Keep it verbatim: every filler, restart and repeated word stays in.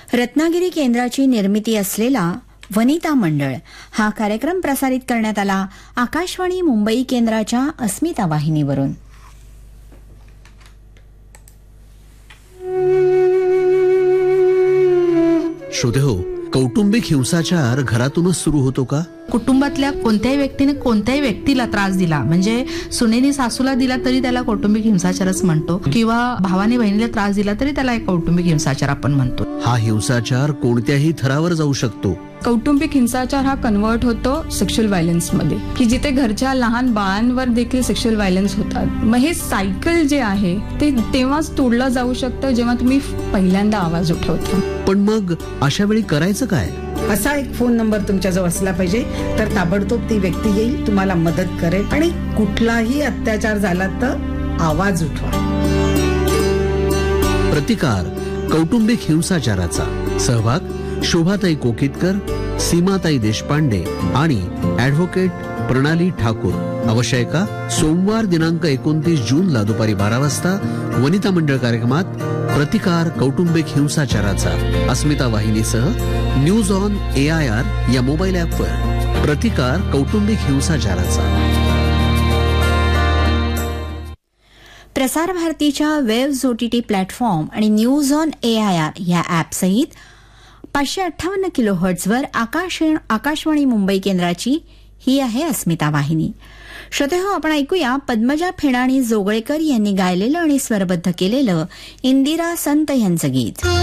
रत्नागिरी केंद्राची निर्मिती असलेला वनिता मंडळ हा कार्यक्रम प्रसारित करण्यात आला आकाशवाणी मुंबई केंद्राच्या अस्मिता वाहिनीवरून. श्रोतेहो, कौटुंबिक हिंसाचार घरातूनच सुरू होतो का? कुटुंबातल्या कोणत्याही व्यक्तीने कोणत्याही व्यक्तीला त्रास दिला, म्हणजे सुनेनी सासूला दिला तरी त्याला कौटुंबिक हिंसाचारच म्हणतो, किंवा भावाने बहिणीला त्रास दिला तरी त्याला एक कौटुंबिक हिंसाचार आपण म्हणतो. हा हिंसाचार कोणत्याही थरावर जाऊ शकतो. कौटुंबिक हिंसाचार हा कन्वर्ट होतो सेक्शुअल व्हायलन्स मध्ये, की जिथे घरच्या लहान बाळांवर देखील सेक्शुअल व्हायलन्स होतात. मग हे सायकल जे आहे ते तेव्हाच तोडलं जाऊ शकतं जेव्हा तुम्ही पहिल्यांदा आवाज उठवता. पण मग अशा वेळी करायचं काय? असा एक फोन नंबर तुमच्याजवळ असला पाहिजे, तर ताबडतोब ती व्यक्ती येईल, तुम्हाला मदत करेल आणि कुठलाही अत्याचार झाला तर आवाज उठवा. प्रतिकार कौटुंबिक हिंसाचाराचा. सहभाग शोभाताई कोकितकर, सीमाताई देशपांडे आणि ऍडव्होकेट प्रणाली ठाकूर. अवश्य सोमवार दिनांक एकोणतीस जूनला दुपारी बारा वाजता वनिता मंडळ कार्यक्रमात प्रतिकार कौटुंबिक हिंसाचाराचा अस्मिता वाहिनीसह news on A I R या मोबाईल ऍपवर. प्रतिकार कौटुंबिक हिंसाचाराचा. प्रसार भारतीच्या वेव्ह ओटीटी प्लॅटफॉर्म आणि news on A I R या ऍपसहित पाचशे अठ्ठावन्न किलो हर्ट्झवर आकाश आकाशवाणी मुंबई केंद्राची ही आहे अस्मिता वाहिनी. श्रोतेहो, आपण ऐकूया पद्मजा फेडाणी जोगळेकर यांनी गायलेलं आणि स्वरबद्ध केलेलं इंदिरा संत यांचं गीत.